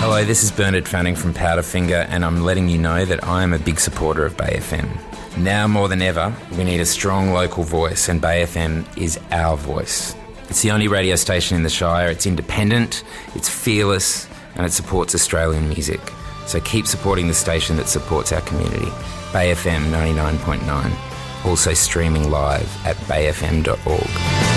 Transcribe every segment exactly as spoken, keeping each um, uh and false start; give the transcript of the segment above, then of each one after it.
Hello, this is Bernard Fanning from Powderfinger, and I'm letting you know that I am a big supporter of Bay F M. Now more than ever, we need a strong local voice, and Bay F M is our voice. It's the only radio station in the Shire. It's independent, it's fearless, and it supports Australian music. So keep supporting the station that supports our community. Bay F M ninety-nine point nine. Also streaming live at bay f m dot org.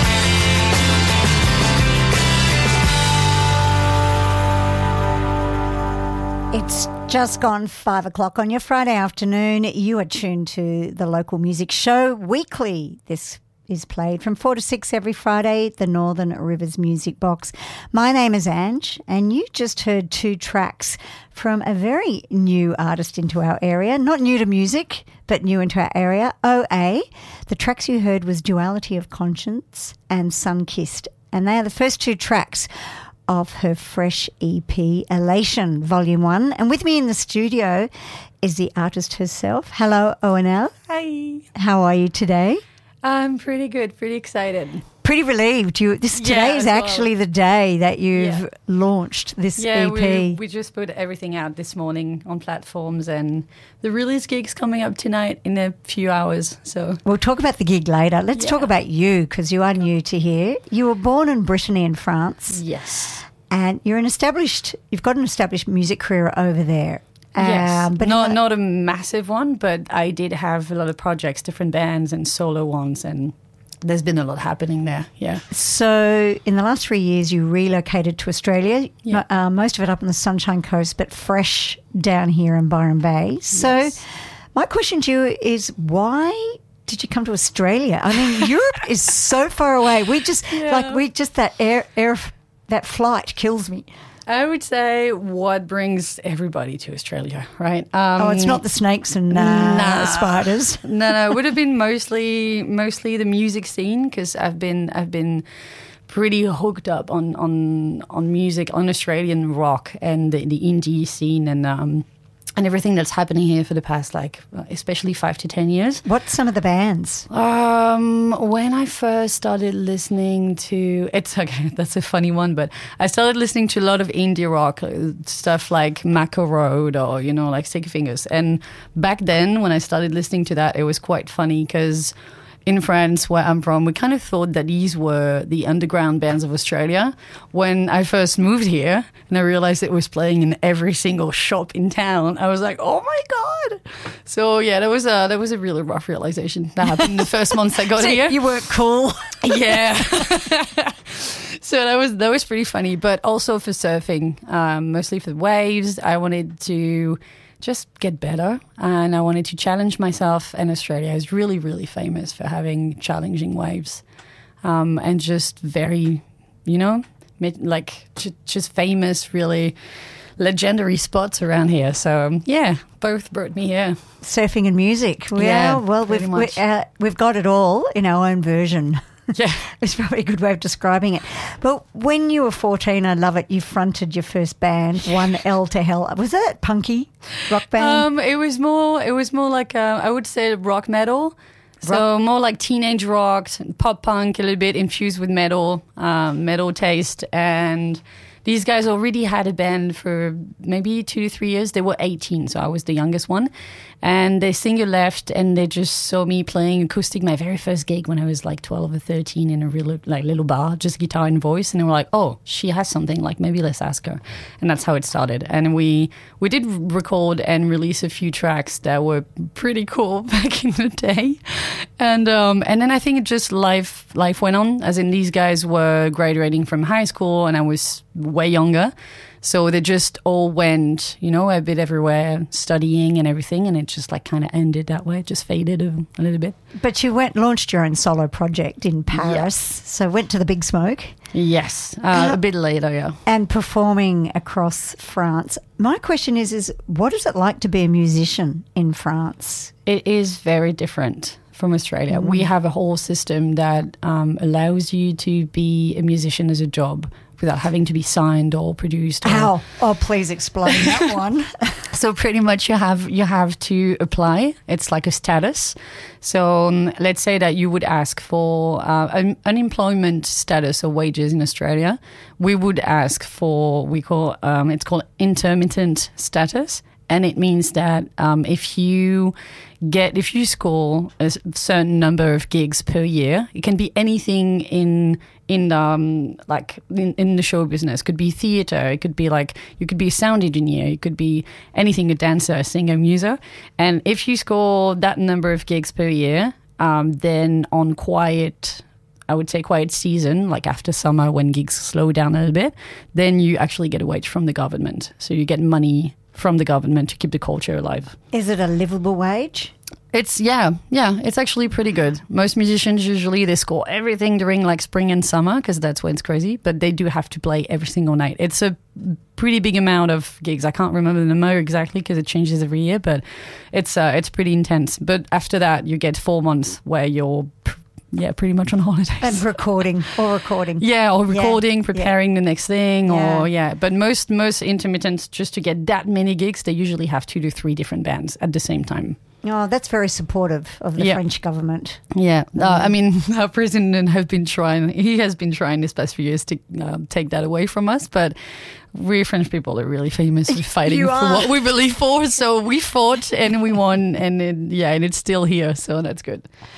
It's just gone five o'clock on your Friday afternoon. You are tuned to the Local Music Show weekly. This is played from four to six every Friday, the Northern Rivers Music Box. My name is Ange, and you just heard two tracks from a very new artist into our area. Not new to music, but new into our area, O A. The tracks you heard was Duality of Conscience and Sunkissed, and they are the first two tracks of her fresh E P, Elation, Volume one. And with me in the studio is the artist herself. Hello, O N L. Hi. How are you today? I'm pretty good, pretty excited. Pretty relieved. You this Today yeah, is well, actually the day that you've yeah. launched this yeah, E P. We, we just put everything out this morning on platforms, and the release gig's coming up tonight in a few hours. So We'll talk about the gig later. Let's Yeah. talk about you, because you are new to here. You were born in Brittany in France. Yes. And you're an established, you've got an established music career over there. Yes, Um, but not in- not a massive one, but I did have a lot of projects, different bands and solo ones, and there's been a lot happening there, yeah. So in the last three years, you relocated to Australia, Yeah. uh, most of it up on the Sunshine Coast, but fresh down here in Byron Bay. So Yes. my question to you is, why did you come to Australia? I mean, Europe is so far away. We just, Yeah. like, we just, that air, air, that flight kills me. I would say what brings everybody to Australia, right? Um, Oh, it's not the snakes and uh, Nah. spiders. No, no, it would have been mostly mostly the music scene, because I've been I've been pretty hooked up on on on music, on Australian rock and the, the indie scene, and um and everything that's happening here for the past, like, especially five to ten years. What's some of the bands? Um, when I first started listening to, it's okay, that's a funny one, but I started listening to a lot of indie rock uh, stuff like Macca Road or, you know, like Sticky Fingers. And back then, when I started listening to that, it was quite funny, because in France, where I'm from, we kind of thought that these were the underground bands of Australia. When I first moved here and I realized it was playing in every single shop in town, I was like, oh my God. So yeah, that was a, that was a really rough realization that happened the first months I got So here. you weren't cool. Yeah. So that was that was pretty funny, but also for surfing, um, mostly for the waves. I wanted to just get better, and I wanted to challenge myself, and Australia is really, really famous for having challenging waves, um, and just very, you know, like j- just famous, really legendary spots around here. So um, yeah, both brought me here. Surfing and music. Well, Yeah, well, pretty we've we, much. uh, we've got it all in our own version. Yeah. It's probably a good way of describing it. But when you were fourteen, I love it, you fronted your first band, One L to Hell. Was that punky rock band? Um, it was more. It was more like uh, I would say rock metal. So more like teenage rock, pop punk, a little bit infused with metal, um, metal taste. And these guys already had a band for maybe two to three years. They were eighteen, so I was the youngest one. And the singer left, and they just saw me playing acoustic, my very first gig when I was like twelve or thirteen in a real like little bar, just guitar and voice. And they were like, oh, she has something, like maybe let's ask her. And that's how it started. And we we did record and release a few tracks that were pretty cool back in the day. And um, and then I think it just life life went on, as in these guys were graduating from high school and I was way younger. So they just all went, you know, a bit everywhere, studying and everything, and it just like kind of ended that way, just faded a, a little bit. But you went launched your own solo project in Paris, Yes. so went to the Big Smoke. Yes, uh, a bit later, yeah. And performing across France. My question is, is what is it like to be a musician in France? It is very different from Australia. Mm. We have a whole system that um, allows you to be a musician as a job without having to be signed or produced. Or, How? Oh, please explain that one. So pretty much you have you have to apply. It's like a status. So um, let's say that you would ask for uh, un- unemployment status or wages in Australia. We would ask for, we call um, it's called intermittent status. And it means that um, if you get, if you score a certain number of gigs per year, it can be anything in in um like in, in the show business. It could be theater. It could be like you could be a sound engineer. It could be anything, a dancer, a singer, muser. And if you score that number of gigs per year, um, then on quiet. I would say quiet season, like after summer when gigs slow down a little bit, then you actually get a wage from the government. So you get money from the government to keep the culture alive. Is it a livable wage? It's, yeah, yeah, it's actually pretty good. Most musicians usually, they score everything during like spring and summer because that's when it's crazy, but they do have to play every single night. It's a pretty big amount of gigs. I can't remember the number exactly because it changes every year, but it's uh, it's pretty intense. But after that, you get four months where you're Yeah, pretty much on holidays. And recording or recording. Yeah, or recording, yeah. preparing yeah. the next thing, yeah. or yeah. But most most intermittents, just to get that many gigs, they usually have two to three different bands at the same time. Oh, that's very supportive of the yeah. French government. Yeah, uh, I mean, our president has been trying. He has been trying this past few years to uh, take that away from us, but we French people are really famous for fighting for what we believe for. So we fought and we won, and it, yeah, and it's still here. So that's good.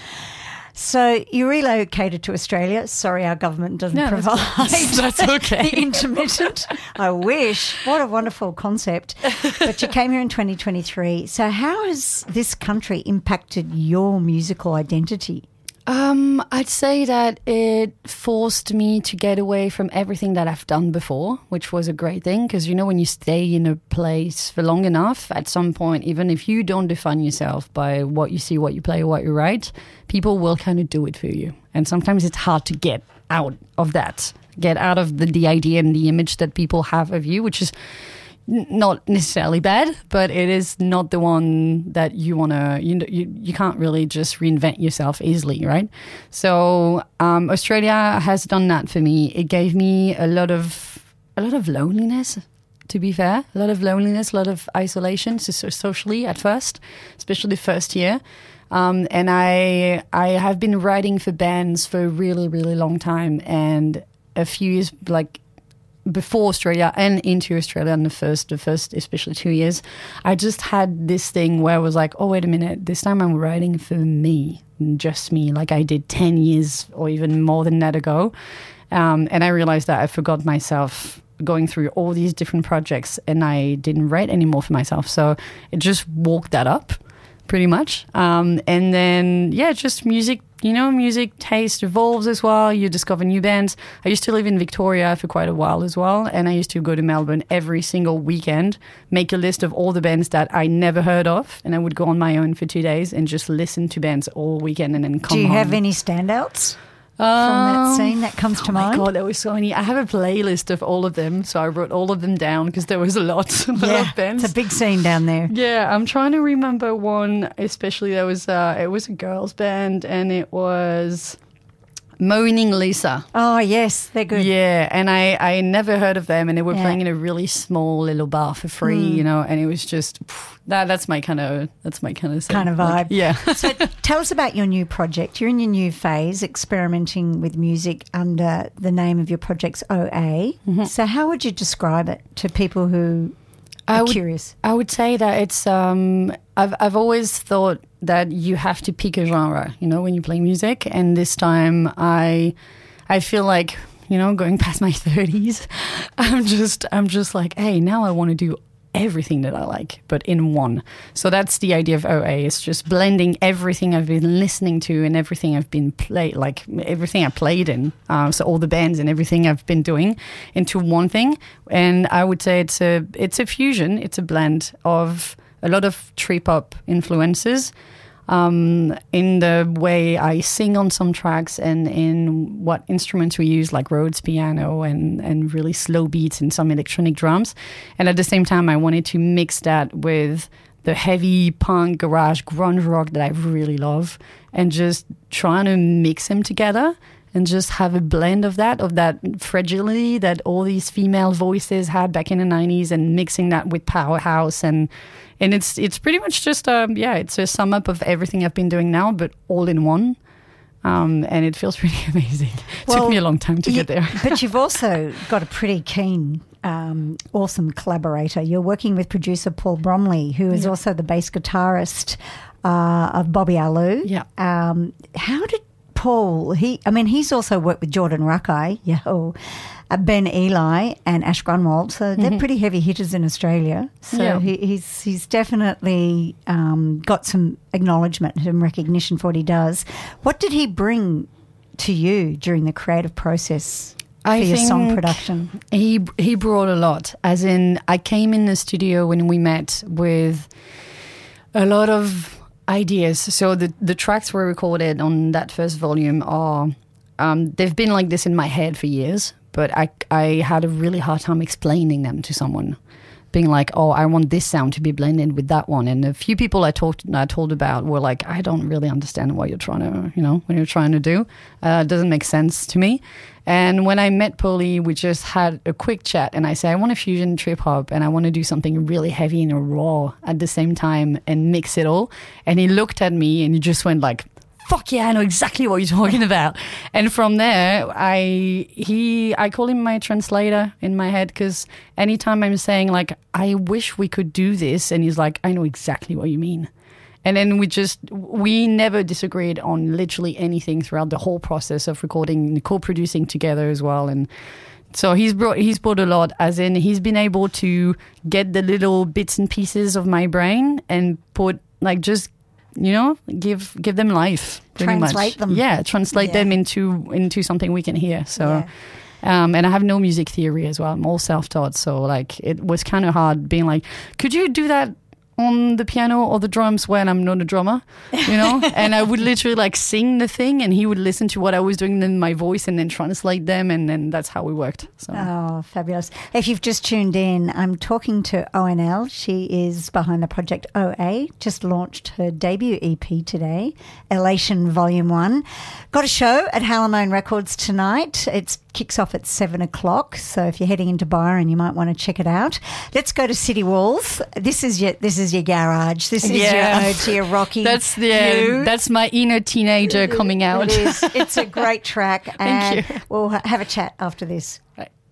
So you relocated to Australia. Sorry, our government doesn't no, provide. That's, that's okay. The intermittent. I wish. What a wonderful concept. But you came here in twenty twenty-three. So how has this country impacted your musical identity? Um, I'd say that it forced me to get away from everything that I've done before, which was a great thing because, you know, when you stay in a place for long enough, at some point, even if you don't define yourself by what you see, what you play, what you write, people will kind of do it for you. And sometimes it's hard to get out of that, get out of the, the idea and the image that people have of you, which is not necessarily bad, but it is not the one that you want to, you, you you can't really just reinvent yourself easily, right? So um, Australia has done that for me. It gave me a lot of, a lot of loneliness, to be fair, a lot of loneliness, a lot of isolation so socially at first, especially the first year. Um, and I I have been writing for bands for a really, really long time, and a few years, like, before Australia and into Australia in the first, the first especially two years, I just had this thing where I was like, oh, wait a minute, this time I'm writing for me, just me, like I did ten years or even more than that ago. Um, and I realized that I forgot myself going through all these different projects and I didn't write anymore for myself. So it just woke that up pretty much. Um, and then, yeah, just music, you know, music taste evolves as well. You discover new bands. I used to live in Victoria for quite a while as well. And I used to go to Melbourne every single weekend, make a list of all the bands that I never heard of. And I would go on my own for two days and just listen to bands all weekend and then come home. Do you home. have any standouts? From that scene that comes to oh mind? Oh my God, there was so many. I have a playlist of all of them, so I wrote all of them down because there was a lot, a lot yeah, of bands. It's a big scene down there. Yeah, I'm trying to remember one, especially there was, uh, it was a girls band and it was Moaning Lisa. Oh, yes, they're good. Yeah, and I, I never heard of them and they were yeah. playing in a really small little bar for free, mm. you know, and it was just, pff, that that's my kind of, that's my kind of kind of vibe. Like, yeah. So tell us about your new project. You're in your new phase, experimenting with music under the name of your project's O A. Mm-hmm. So how would you describe it to people who are I would, curious? I would say that it's, um, I've, I've always thought that you have to pick a genre, you know, when you play music. And this time I, I feel like, you know, going past my thirties, I'm just, I'm just like, hey, now I want to do everything that I like, but in one. So that's the idea of O A. It's just blending everything I've been listening to and everything I've been played, like everything I played in. Um, so all the bands and everything I've been doing into one thing. And I would say it's a, it's a fusion. It's a blend of a lot of trip hop influences, um, in the way I sing on some tracks and in what instruments we use, like Rhodes piano and, and really slow beats and some electronic drums. And at the same time, I wanted to mix that with the heavy punk, garage, grunge rock that I really love and just trying to mix them together and just have a blend of that, of that fragility that all these female voices had back in the nineties, and mixing that with powerhouse. And and it's it's pretty much just, um, yeah, it's a sum up of everything I've been doing now, but all in one. Um, and it feels pretty amazing. It Well, took me a long time to you- get there. But you've also got a pretty keen, um, awesome collaborator. You're working with producer Paul Bromley, who is Yeah. also the bass guitarist uh, of Bobby Alou. Yeah. Um, how did Paul, he, I mean, he's also worked with Jordan Rakai, yo, uh, Ben Eli and Ash Grunwald. So they're pretty heavy hitters in Australia. So Yeah. he, he's he's definitely um, got some acknowledgement and recognition for what he does. What did he bring to you during the creative process for I your song think production? He he brought a lot. As in, I came in the studio when we met with a lot of ideas. So the the tracks were recorded on that first volume are um, they've been like this in my head for years, but I I had a really hard time explaining them to someone, being like, oh, I want this sound to be blended with that one. And a few people I talked I told about were like, I don't really understand what you're trying to, you know, what you're trying to do. Uh, it doesn't make sense to me. And when I met Paulie, we just had a quick chat, and I said, I want to fusion trip hop, and I want to do something really heavy and raw at the same time and mix it all. And he looked at me and he just went like, fuck yeah, I know exactly what you're talking about. And from there, I he I call him my translator in my head, because anytime I'm saying like, I wish we could do this, and he's like, I know exactly what you mean. And then we just, we never disagreed on literally anything throughout the whole process of recording and co-producing together as well. And so he's brought, he's brought a lot, as in he's been able to get the little bits and pieces of my brain and put like just, you know, give give them life. Pretty Translate much. them. Yeah, translate Yeah. them into into something we can hear. So. Yeah. Um, and I have no music theory as well. I'm all self-taught. So like it was kind of hard being like, could you do that on the piano or the drums when I'm not a drummer, you know? And I would literally like sing the thing, and he would listen to what I was doing in my voice and then translate them, and then that's how we worked. So Oh, fabulous. If you've just tuned in, I'm talking to O N L. She is behind the project O A, just launched her debut E P today, Elation Volume one. Got a show at Halamone Records tonight. It kicks off at seven o'clock, so if you're heading into Byron, you might want to check it out. Let's go to City Walls. This is your, this is your garage. This is Yeah. your ode to your Rocky. that's yeah, you. that's my inner teenager coming out. It is. It's a great track, and you. we'll ha- have a chat after this. Right.